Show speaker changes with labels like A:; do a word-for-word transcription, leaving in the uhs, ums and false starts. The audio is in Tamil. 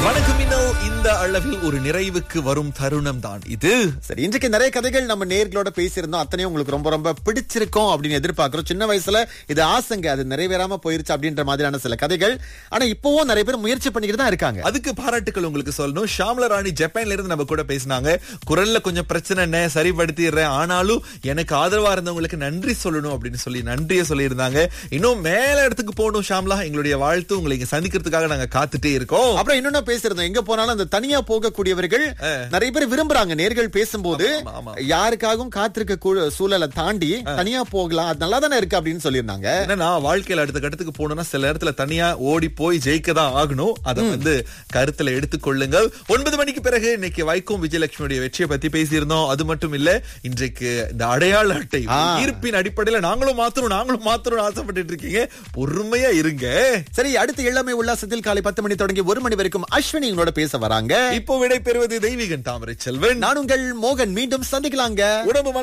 A: வணக்கம் இன்னல். இந்த அளவில் ஒரு நிறைவுக்கு வரும் தருணம் தான் இது.
B: சரி, இன்றைக்கு நிறைய கதைகள் நம்ம நேர்களோட பேசியிருந்தோம். அத்தனையும் உங்களுக்கு ரொம்ப ரொம்ப பிடிச்சிருக்கும் அப்படின்னு எதிர்பார்க்கிறோம். சின்ன வயசுல இது ஆசைங்க, அது நிறைவேறாம போயிருச்சு அப்படின்ற மாதிரியான சில கதைகள். ஆனா இப்பவும் நிறைய பேர் முயற்சி பண்ணிக்கிட்டு தான் இருக்காங்க.
A: அதுக்கு பாராட்டுக்கள் உங்களுக்கு சொல்லணும். ஷாம்லா ராணி ஜப்பான்ல இருந்து நம்ம கூட பேசினாங்க. குரல்ல கொஞ்சம் பிரச்சனை என்ன, சரிப்படுத்திடுறேன், ஆனாலும் எனக்கு ஆதரவா இருந்தவங்களுக்கு நன்றி சொல்லணும் அப்படின்னு சொல்லி நன்றியை சொல்லியிருந்தாங்க. இன்னும் மேல இடத்துக்கு போகணும் ஷாம்லா, எங்களுடைய வாழ்த்து. உங்களை இங்க சந்திக்கிறதுக்காக நாங்க காத்துட்டே இருக்கோம்.
B: அப்புறம் இன்னொன்னு பேசிருந்தோம், எங்க போனாலும் அந்த தனியா போகக்கூடியவர்கள் நிறைய பேர் விரும்புறாங்க. நேர்கள் பேசும்போது யாருக்காகவும் காத்திருக்க கூ- சூழலை தாண்டி தனியா போகலாம், அது நல்லா தானே இருக்கு அப்படின்னு சொல்லியிருந்தாங்க.
A: என்னன்னா வாழ்க்கையில அடுத்த கட்டத்துக்கு போகணும்னா சில இடத்துல தனியா ஓடி போய் ஜெயிக்க தான் ஆகணும். அதை வந்து கருத்துல எடுத்துக்கொள்ளுங்கள். ஒன்பது மணிக்கு பிறகு இன்னைக்கு வைக்கும் விஜயலட்சுமியுடைய வெற்றியை பத்தி பேசியிருந்தோம். அது மட்டும் இல்ல, இன்றைக்கு இந்த அடையாள அட்டை ஈர்ப்பின் அடிப்படையில நாங்களும் மாத்தணும் நாங்களும் மாத்தணும் ஆசைப்பட்டு இருக்கீங்க. பொறுமையா இருங்க.
B: சரி, அடுத்து எல்லாமே உல்லாசத்தில் காலை பத்து மணி தொடங்கி ஒரு மணி வரைக்கும் அஸ்வினி உங்களோட பேச வராங்க.
A: இப்போ விடை பெறுவது தெய்வீகன் தாமரை செல்வன்.
B: நான் உங்கள் மோகன். மீண்டும் சந்திக்கலாங்க.
A: உடம்பு